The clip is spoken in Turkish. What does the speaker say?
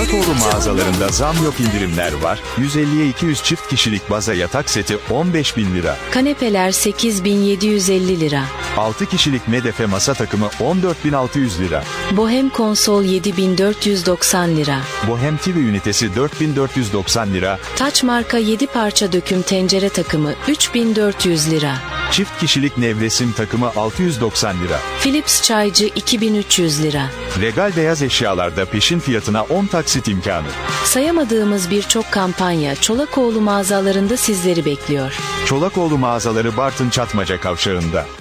Çolakoğlu mağazalarında zam yok, indirimler var. 150'ye 200 çift kişilik baza yatak seti 15.000 lira. Kanepeler 8.750 lira. 6 kişilik medefe masa takımı 14.600 lira. Bohem konsol 7.490 lira. Bohem TV ünitesi 4.490 lira. Taç marka 7 parça döküm tencere takımı 3.400 lira. Çift kişilik nevresim takımı 690 lira. Philips çaycı 2.300 lira. Regal beyaz eşyalarda peşin fiyatına 10 taksit imkanı. Sayamadığımız birçok kampanya Çolakoğlu mağazalarında sizleri bekliyor. Çolakoğlu mağazaları Bartın Çatmaca Kavşağı'nda.